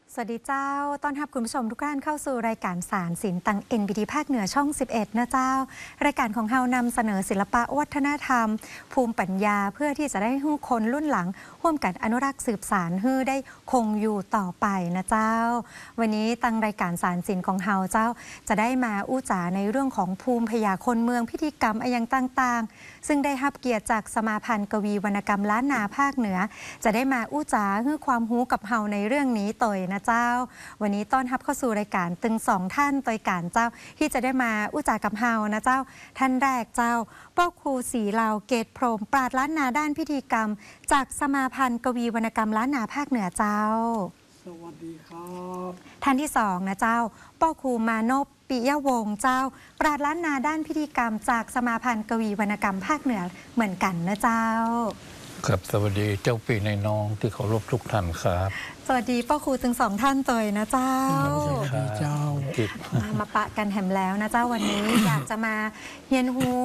สวัสดีเจ้าต้อนรับคุณผู้ชมทุกท่านเข้าสู่รายการสารศิลป์ตัง NBT ภาคเหนือช่อง 11 นะเจ้ารายการของเฮานำเสนอศิลปะวัฒนธรรม ภูมิปัญญาเพื่อที่จะได้ให้คนรุ่นหลังร่วมกันอนุรักษ์สืบสานให้ได้คงอยู่ต่อไปนะเจ้าวันนี้ตังรายการสารศิลป์ของเฮาเจ้าจะได้มาอู้จ๋าในเรื่องของภูมิพยาคนเมืองพิธีกรรมอย่างต่างๆซึ่งได้รับเกียรติจากสมาพันธ์กวีวรรณกรรมล้านนาภาคเหนือจะได้มาอู้จ๋าให้ความรู้กับเฮาในเรื่องนี้ต่อยนะเจ้าวันนี้ต้อนรับเข้าสู่รายการตึงสองท่านต่อยการเจ้าที่จะได้มาอู้จ๋ากับเฮานะเจ้าท่านแรกเจ้าป้อครูศรีลาวเกตพรหมปราชญ์ล้านนาด้านพิธีกรรมจากสมาพันธ์กวีวรรณกรรมล้านนาภาคเหนือเจ้าสวัสดีครับท่านที่สองนะเจ้าป้อครูมานพปิยวงศ์เจ้าปราชญ์ล้านนาด้านพิธีกรรมจากสมาพันธ์กวีวรรณกรรมภาคเหนือเหมือนกันนะเจ้าครับสวัสดีเจ้าปีในน้องที่เคารพทุกท่านครับสวัสดีป้าครูถึงสองท่านตยนะเจ้าสวัสดีเจ้ามาปะกันแหมแล้วนะเจ้าวันนี้ อยากจะมาเฮียนฮู